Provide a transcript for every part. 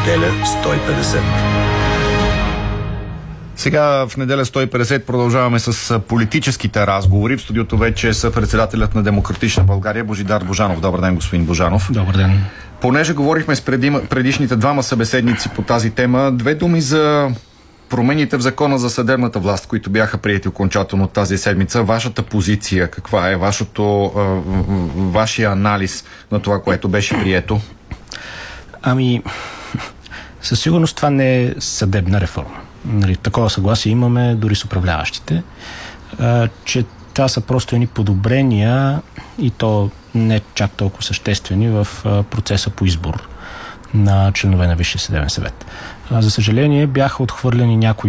Неделя 150. Сега в неделя 150 продължаваме с политическите разговори. В студиото вече е съпредседателят на Демократична България Божидар Божанов. Добър ден, господин Божанов. Добър ден. Понеже говорихме с предишните двама събеседници по тази тема, две думи за промените в закона за съдебната власт, които бяха приети окончателно тази седмица. Вашата позиция каква е? Вашия анализ на това, което беше прието? Със сигурност това не е съдебна реформа. Такова съгласие имаме дори с управляващите, че това са просто едни подобрения и то не чак толкова съществени в процеса по избор на членове на Висшия съдебен съвет. За съжаление бяха отхвърлени някои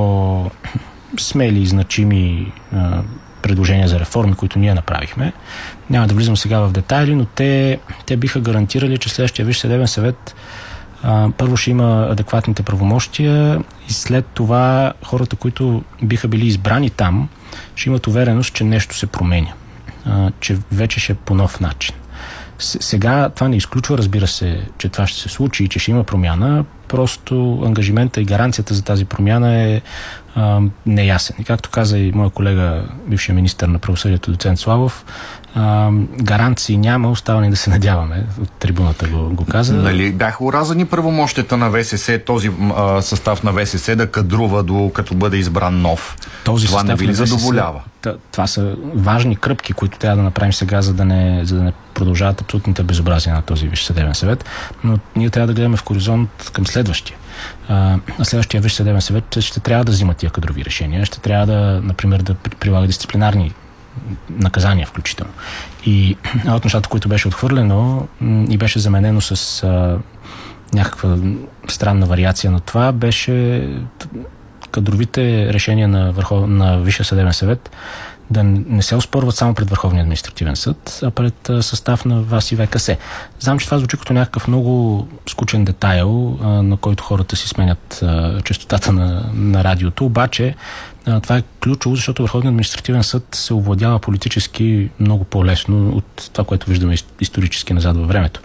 по-смели и значими предложения за реформи, които ние направихме. Няма да влизам сега в детайли, но те биха гарантирали, че следващия Висш съдебен съвет първо ще има адекватните правомощия и след това хората, които биха били избрани там, ще имат увереност, че нещо се променя, че вече ще е по нов начин. Сега това не изключва, разбира се, че това ще се случи и че ще има промяна, просто ангажимента и гаранцията за тази промяна е неясен. И както каза и моя колега, бившия министър на правосъдието доцент Славов, гаранции няма, остава ни да се надяваме. От трибуната го каза. Нали бяха уразани правомощията на ВСС, този състав на ВСС да кадрува като бъде избран нов? Това не ви ли задоволява? Това са важни кръпки, които трябва да направим сега, за да не продължават абсолютните безобразия на този Висш съдебен съвет. Но ние трябва да гледаме в хоризонт към следващия. На следващия Висш съдебен съвет ще трябва да взимат тия кадрови решения, ще трябва да, например, да прилага дисциплинарни наказания включително. И от нещата, които беше отхвърлено и беше заменено с някаква странна вариация на това, беше кадровите решения на Висшия съдебен съвет да не се оспорват само пред Върховния административен съд, а пред състав на ВАС и ВКС. Знам, че това звучи като някакъв много скучен детайл, на който хората си сменят честотата на радиото, обаче това е ключово, защото Върховният административен съд се овладява политически много по-лесно от това, което виждаме исторически назад във времето.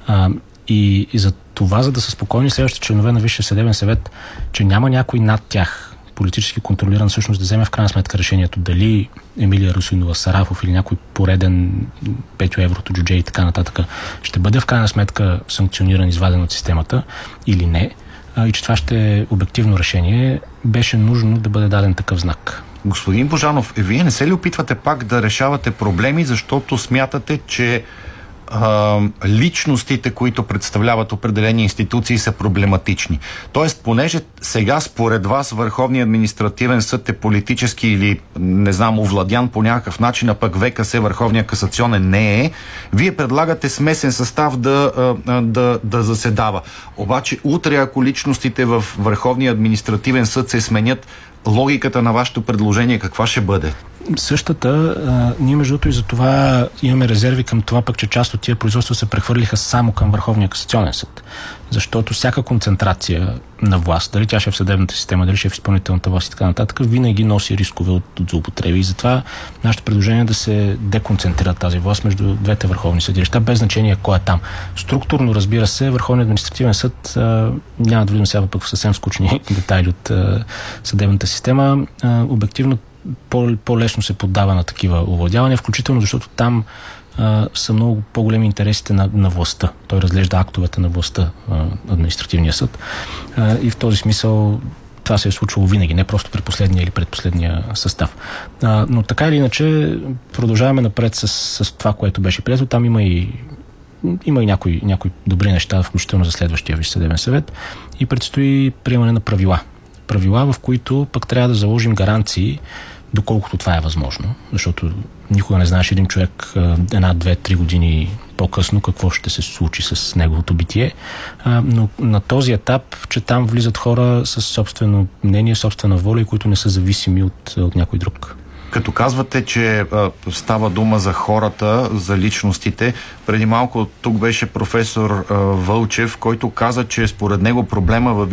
И за това, за да са спокойни следващите членове на Висшия съдебен съвет, че няма някой над тях политически контролиран, всъщност да вземе в крайна сметка решението дали Емилия Русинова Сарафов или някой пореден Петю Еврото, Джуджей и така нататък ще бъде в крайна сметка санкциониран, изваден от системата или не, и че това ще е обективно решение, беше нужно да бъде даден такъв знак. Господин Божанов, вие не се ли опитвате пак да решавате проблеми, защото смятате, че личностите, които представляват определени институции, са проблематични? Тоест, понеже сега според вас Върховният административен съд е политически или, не знам, овладян по някакъв начин, а пък ВКС, Върховният касационен, не е, вие предлагате смесен състав да заседава. Обаче утре, ако личностите в Върховния административен съд се сменят, логиката на вашето предложение каква ще бъде? Същата. Ние между другото и за това имаме резерви към това пък, че част от тия производства се прехвърлиха само към Върховния касационен съд. Защото всяка концентрация на власт, дали тя ще е в съдебната система, дали ще е в изпълнителната власт и така нататък, винаги носи рискове от злоупотреби. И затова нашето предложение е да се деконцентрира тази власт между двете върховни съдилища, без значение кой е там. Структурно, разбира се, Върховният административен съд, няма да видим сега пък в съвсем скучни детайли от съдебната система, обективно по-лесно се поддава на такива овладявания, включително защото там са много по-големи интересите на властта. Той разглежда актовете на властта, административния съд. И в този смисъл това се е случвало винаги, не просто при последния или предпоследния състав. Но така или иначе продължаваме напред с това, което беше прието. Там има и някои добри неща, включително за следващия Висш съдебен съвет, и предстои приемане на правила, в които пък трябва да заложим гаранции, доколкото това е възможно, защото никога не знаеш един човек 1, 2, 3 години по-късно какво ще се случи с неговото битие. Но на този етап, че там влизат хора с собствено мнение, собствена воля, които не са зависими от някой друг. Като казвате, че става дума за хората, за личностите, преди малко тук беше професор Вълчев, който каза, че според него проблема във